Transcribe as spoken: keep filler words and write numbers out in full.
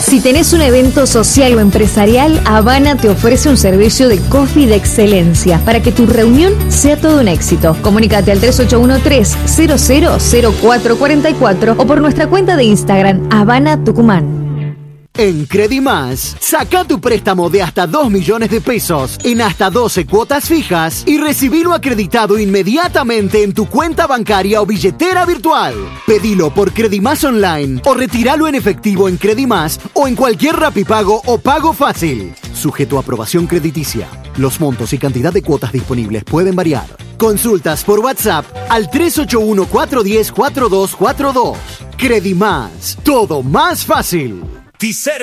Si tenés un evento social o empresarial, Habana te ofrece un servicio de coffee de excelencia para que tu reunión sea todo un éxito. Comunícate al tres ocho uno tres, cero cero cero cuatro cuatro cuatro o por nuestra cuenta de Instagram, Habana Tucumán. En Credimás, saca tu préstamo de hasta dos millones de pesos en hasta doce cuotas fijas y recibilo acreditado inmediatamente en tu cuenta bancaria o billetera virtual. Pedilo por Credimás Online o retíralo en efectivo en Credimás o en cualquier Rapipago o Pago Fácil. Sujeto a aprobación crediticia. Los montos y cantidad de cuotas disponibles pueden variar. Consultas por WhatsApp al tres ocho uno, cuatro uno cero, cuatro dos cuatro dos. Credimás, todo más fácil.